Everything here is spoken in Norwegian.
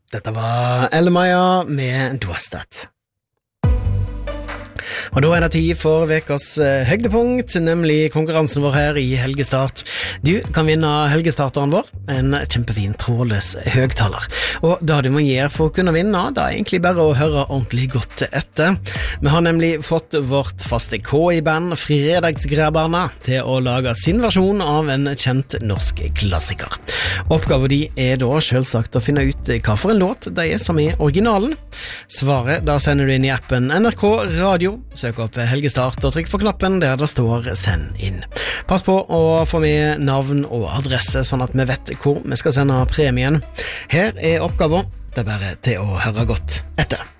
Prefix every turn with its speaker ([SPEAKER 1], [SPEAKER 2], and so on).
[SPEAKER 1] Dette var Elle-Maja med Dwastat. Og da det tid for vekas høydepunkt, nemlig konkurransen vår her i Helgestart. Du kan vinne Helgestarteren vår, en kjempefin trådløs høgtaler. Og det du må gjøre for å kunne vinne, det egentlig bare å høre ordentlig godt etter. Vi har nemlig fått vårt faste KI-band Fredagsgrabberne til å lage sin versjon av en kjent norsk klassiker. Oppgaven de da selvsagt å finne ut hva for en låt det som originalen. Svaret da sender du inn i appen NRK Radio. Søk opp Helgestart og trykk på knappen der det står send inn. Pass på å få med navn og adresse sånn at vi vet hvor vi skal sende premien. Her oppgaven, det bare til å høre godt etter.